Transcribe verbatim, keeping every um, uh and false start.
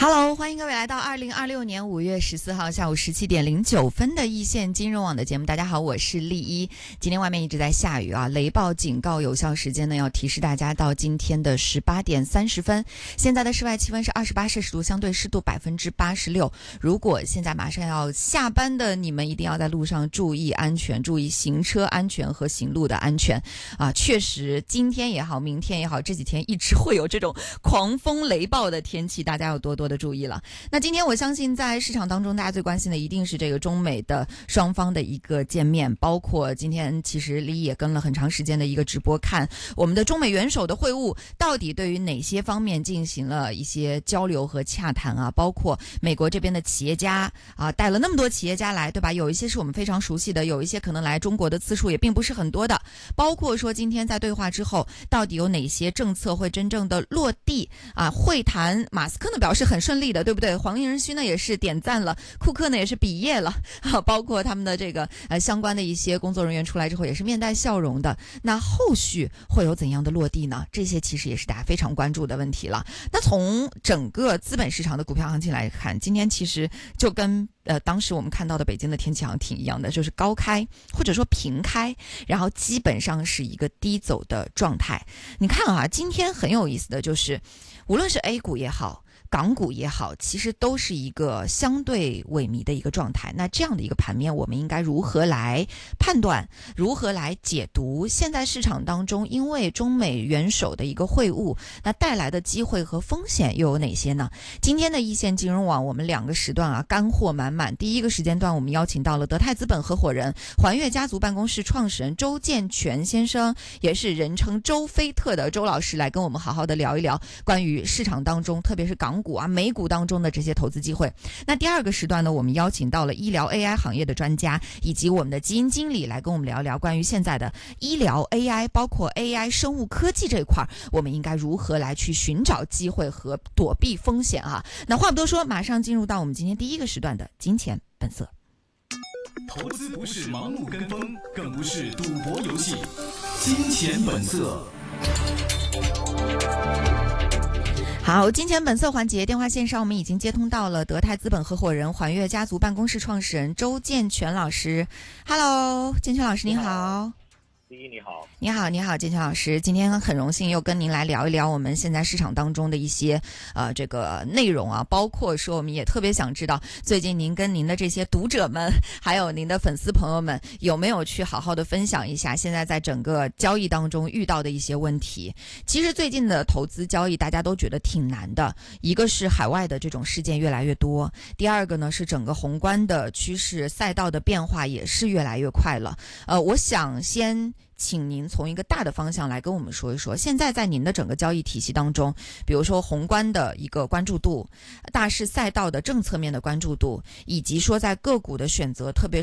Hello， 欢迎各位来到二零二六年五月十四号下午十七点零九分的易线金融网的节目。大家好，我是丽一。今天外面一直在下雨啊，雷暴警告有效时间呢要提示大家到今天的十八点三十分。现在的室外气温是二十八摄氏度，相对湿度百分之八十六。如果现在马上要下班的你们，一定要在路上注意安全，注意行车安全和行路的安全啊！确实，今天也好，明天也好，这几天一直会有这种狂风雷暴的天气，大家要多多的注意了。那今天我相信在市场当中大家最关心的一定是这个中美的双方的一个见面，包括今天其实李也跟了很长时间的一个直播，看我们的中美元首的会晤到底对于哪些方面进行了一些交流和洽谈啊，包括美国这边的企业家啊，带了那么多企业家来，对吧？有一些是我们非常熟悉的，有一些可能来中国的次数也并不是很多的，包括说今天在对话之后到底有哪些政策会真正的落地啊？会谈马斯克呢表示很顺利的，对不对？黄仁勋呢也是点赞了，库克呢也是毕业了，啊、包括他们的这个呃相关的一些工作人员出来之后也是面带笑容的。那后续会有怎样的落地呢？这些其实也是大家非常关注的问题了。那从整个资本市场的股票行情来看，今天其实就跟呃当时我们看到的北京的天气好像挺一样的，就是高开或者说平开，然后基本上是一个低走的状态。你看啊，今天很有意思的就是无论是 A 股也好，港股也好，其实都是一个相对萎靡的一个状态。那这样的一个盘面，我们应该如何来判断，如何来解读现在市场当中因为中美元首的一个会晤，那带来的机会和风险又有哪些呢？今天的易线金融网我们两个时段啊，干货满满。第一个时间段我们邀请到了德泰资本合伙人、环越家族办公室创始人周建全先生，也是人称周菲特的周老师，来跟我们好好的聊一聊关于市场当中特别是港股啊、美股当中的这些投资机会。那第二个时段呢，我们邀请到了医疗 A I 行业的专家以及我们的基金经理来跟我们聊聊关于现在的医疗 A I 包括 A I 生物科技这一块，我们应该如何来去寻找机会和躲避风险啊。那话不多说，马上进入到我们今天第一个时段的金钱本色。 投资不是盲目跟风，更不是赌博游戏。金钱本色。 好，金钱本色环节，电话线上我们已经接通到了德泰资本合伙人、环越家族办公室创始人周建全老师。Hello， 建全老师您好。 第一你好， 你好，你好，建全老师，今天很荣幸又跟您来聊一聊我们现在市场当中的一些呃这个内容啊，包括说我们也特别想知道最近您跟您的这些读者们，还有您的粉丝朋友们有没有去好好的分享一下现在在整个交易当中遇到的一些问题。其实最近的投资交易大家都觉得挺难的，一个是海外的这种事件越来越多，第二个呢是整个宏观的趋势赛道的变化也是越来越快了。呃，我想先请您从一个大的方向来跟我们说一说，现在在您的整个交易体系当中，比如说宏观的一个关注度、大势赛道的政策面的关注度，以及说在个股的选择，特别